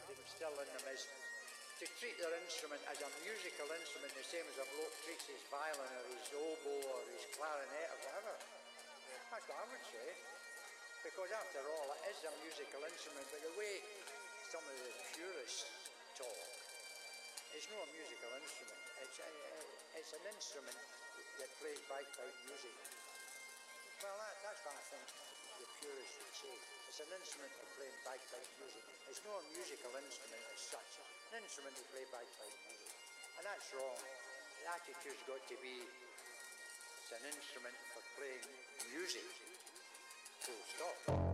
would instill in them is to treat their instrument as a musical instrument, the same as a bloke treats his violin or his oboe or his clarinet or whatever. That's what I would say. Because after all, it is a musical instrument, but the way some of the purists talk, it's not a musical instrument. It's an instrument that plays bagpipe music. Well, that's what I think the purists would say. It's an instrument for playing bagpipe music. It's not a musical instrument as such. An instrument to play bagpipe music. And that's wrong. The attitude's got to be, it's an instrument for playing music. Full stop.